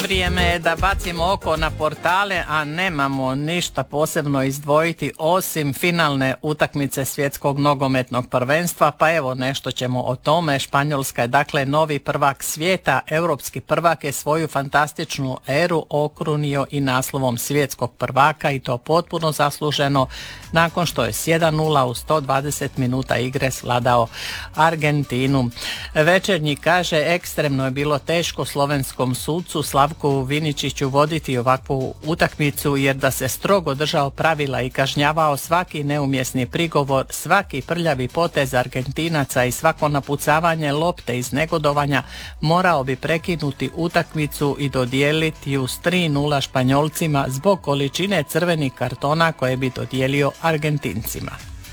Vrijeme je da bacimo oko na portale, a nemamo ništa posebno izdvojiti osim finalne utakmice svjetskog nogometnog prvenstva, pa evo nešto ćemo o tome. Španjolska je dakle novi prvak svijeta, europski prvak je svoju fantastičnu eru okrunio i naslovom svjetskog prvaka i to potpuno zasluženo nakon što je s 1:0 u 120 minuta igre svladao Argentinu. Večernji kaže ekstremno je bilo teško slovenskom sucu Slavku Viničiću voditi ovakvu utakmicu jer da se strogo držao pravila i kažnjavao svaki neumjesni prigovor, svaki prljavi potez Argentinaca i svako napucavanje lopte iz negodovanja morao bi prekinuti utakmicu i dodijeliti ju s 3:0 Španjolcima zbog količine crvenih kartona koje bi dodijelio Argentincima.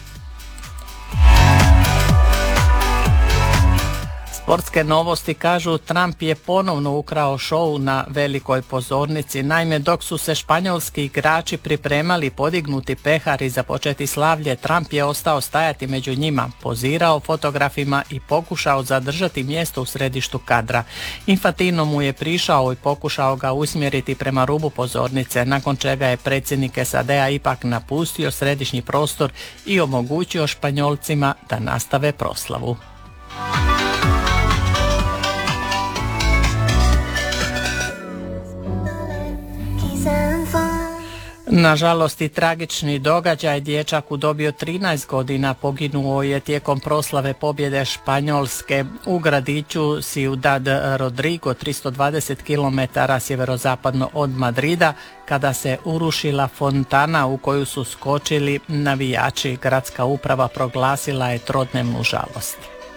Sportske novosti kažu Trump je ponovno ukrao šou na velikoj pozornici. Naime, dok su se španjolski igrači pripremali podignuti pehar i započeti slavlje, Trump je ostao stajati među njima, pozirao fotografima i pokušao zadržati mjesto u središtu kadra. Infantino mu je prišao i pokušao ga usmjeriti prema rubu pozornice, nakon čega je predsjednik SAD-a ipak napustio središnji prostor i omogućio Španjolcima da nastave proslavu. Nažalost i tragični događaj, dječak u dobi od 13 godina poginuo je tijekom proslave pobjede Španjolske u gradiću Ciudad Rodrigo, 320 km sjeverozapadno od Madrida, kada se urušila fontana u koju su skočili navijači. Gradska uprava proglasila je trodnevnu žalost.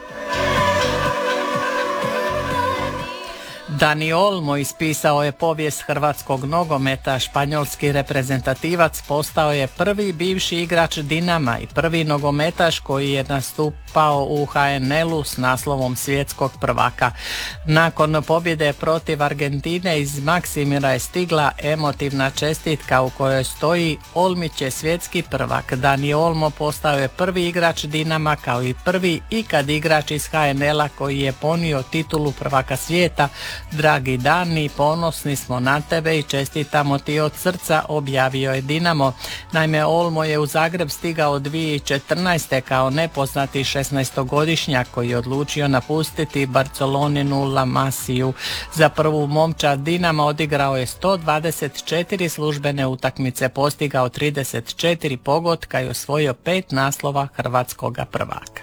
Dani Olmo ispisao je povijest hrvatskog nogometa. Španjolski reprezentativac postao je prvi bivši igrač Dinama i prvi nogometaš koji je nastupao u HNL-u s naslovom svjetskog prvaka. Nakon pobjede protiv Argentine iz Maksimira je stigla emotivna čestitka u kojoj stoji Olmić je svjetski prvak. Dani Olmo postao je prvi igrač Dinama kao i prvi ikad igrač iz HNL-a koji je ponio titulu prvaka svijeta. Dragi Dani, ponosni smo na tebe i čestitamo ti od srca, objavio je Dinamo. Naime, Olmo je u Zagreb stigao 2014. kao nepoznati 16-godišnjak koji je odlučio napustiti Barceloninu La Masiju. Za prvu momčad Dinama odigrao je 124 službene utakmice, postigao 34 pogotka i osvojio 5 naslova hrvatskoga prvaka.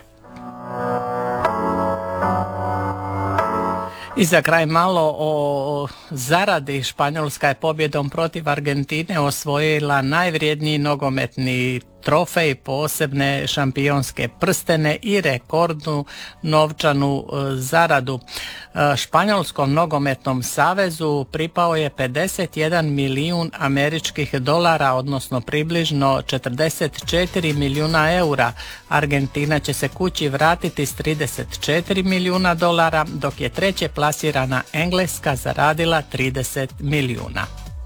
I za kraj malo o zaradi. Španjolska je pobjedom protiv Argentine osvojila najvrjedniji nogometni trofej, posebne šampionske prstene i rekordnu novčanu zaradu. Španjolskom nogometnom savezu pripao je 51 milijun američkih dolara, odnosno približno 44 milijuna eura. Argentina će se kući vratiti s 34 milijuna dolara, dok je treće plasirana Engleska zaradila 30 milijuna.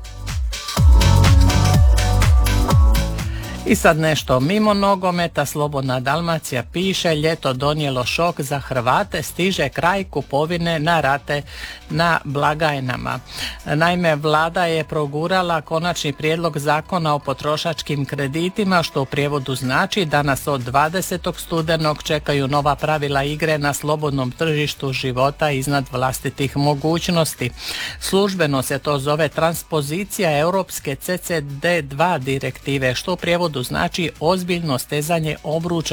I sad nešto mimo nogometa. Slobodna Dalmacija piše: ljeto donijelo šok za Hrvate, stiže kraj kupovine na rate na blagajnama. Naime, vlada je progurala konačni prijedlog zakona o potrošačkim kreditima, što u prijevodu znači da nas od 20. studenog čekaju nova pravila igre na slobodnom tržištu života iznad vlastitih mogućnosti. Službeno se to zove transpozicija europske CCD2 direktive, što u prijevodu znači ozbiljno stezanje obruča